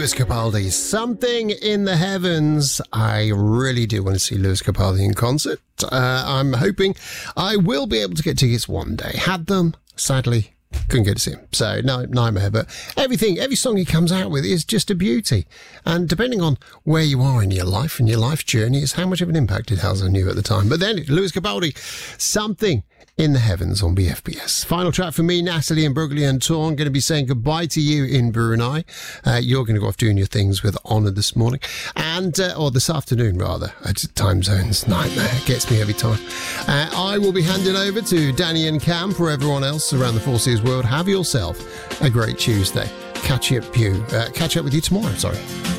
Lewis Capaldi, Something in the Heavens. I really do want to see Lewis Capaldi in concert. I'm hoping I will be able to get tickets one day. Had them, sadly, couldn't get to see him. So, nightmare. But every song he comes out with is just a beauty. And depending on where you are in your life and your life journey is how much of an impact it has on you at the time. But then, Lewis Capaldi, Something in the Heavens on BFBS. Final track for me, Natalie and Brooklyn and Torn. Going to be saying goodbye to you in Brunei. You're going to go off doing your things with Honor this morning. Or this afternoon, rather. Time zones, nightmare. Gets me every time. I will be handing over to Danny and Cam. For everyone else around the Four Seas world, have yourself a great Tuesday. Catch up with you tomorrow, sorry.